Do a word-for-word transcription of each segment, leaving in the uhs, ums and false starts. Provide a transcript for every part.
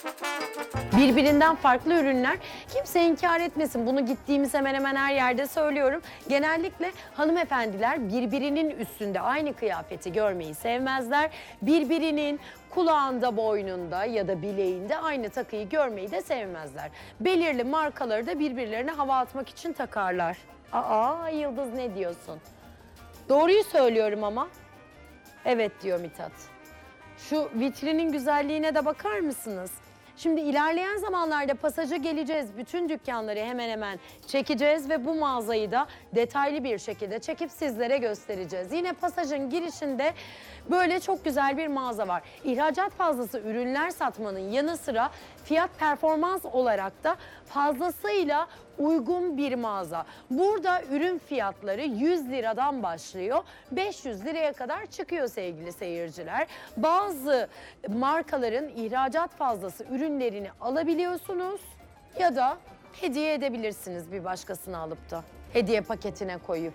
Birbirinden farklı ürünler. Kimse inkar etmesin. Bunu gittiğimiz hemen hemen her yerde söylüyorum. Genellikle hanımefendiler birbirinin üstünde aynı kıyafeti görmeyi sevmezler. Birbirinin kulağında, boynunda ya da bileğinde aynı takıyı görmeyi de sevmezler. Belirli markaları da birbirlerine hava atmak için takarlar. Aa, Yıldız ne diyorsun? Doğruyu söylüyorum ama. Evet diyor Mithat. Şu vitrinin güzelliğine de bakar mısınız? Şimdi ilerleyen zamanlarda Pasaja geleceğiz. Bütün dükkanları hemen hemen çekeceğiz ve bu mağazayı da detaylı bir şekilde çekip sizlere göstereceğiz. Yine Pasaj'ın girişinde böyle çok güzel bir mağaza var. İhracat fazlası ürünler satmanın yanı sıra fiyat performans olarak da fazlasıyla uygun bir mağaza. Burada ürün fiyatları yüz liradan başlıyor, beş yüz liraya kadar çıkıyor sevgili seyirciler. Bazı markaların ihracat fazlası ürünlerini alabiliyorsunuz ya da hediye edebilirsiniz bir başkasına alıp da hediye paketine koyup.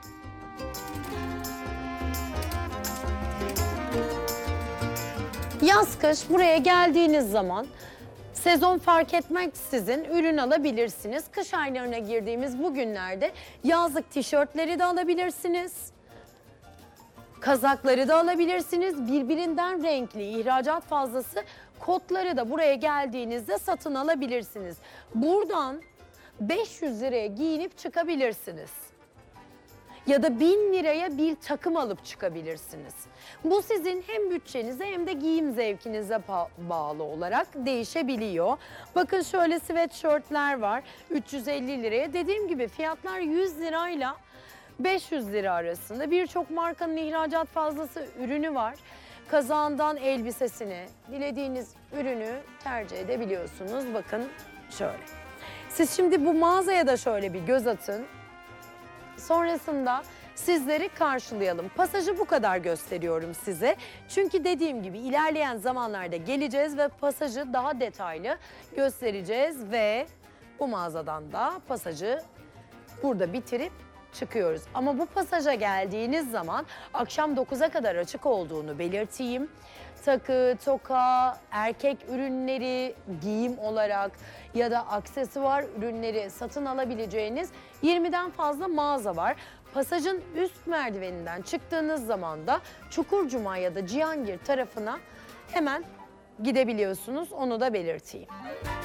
Yaz kış buraya geldiğiniz zaman sezon fark etmeksizin ürün alabilirsiniz. Kış aylarına girdiğimiz bu günlerde yazlık tişörtleri de alabilirsiniz. Kazakları da alabilirsiniz. Birbirinden renkli ihracat fazlası kotları da buraya geldiğinizde satın alabilirsiniz. Buradan beş yüz liraya giyinip çıkabilirsiniz. Ya da bin liraya bir takım alıp çıkabilirsiniz. Bu sizin hem bütçenize hem de giyim zevkinize bağlı olarak değişebiliyor. Bakın şöyle sweatshirtler var üç yüz elli liraya. Dediğim gibi fiyatlar yüz lirayla beş yüz lira arasında. Birçok markanın ihracat fazlası ürünü var. Kazağından elbisesine dilediğiniz ürünü tercih edebiliyorsunuz. Bakın şöyle. Siz şimdi bu mağazaya da şöyle bir göz atın. Sonrasında sizleri karşılayalım. Pasajı bu kadar gösteriyorum size. Çünkü dediğim gibi ilerleyen zamanlarda geleceğiz ve pasajı daha detaylı göstereceğiz ve bu mağazadan da pasajı burada bitirip çıkıyoruz. Ama bu pasaja geldiğiniz zaman akşam dokuza kadar açık olduğunu belirteyim. Takı, toka, erkek ürünleri, giyim olarak ya da aksesuar ürünleri satın alabileceğiniz yirmiden fazla mağaza var. Pasajın üst merdiveninden çıktığınız zaman da Çukurcuma ya da Cihangir tarafına hemen gidebiliyorsunuz. Onu da belirteyim.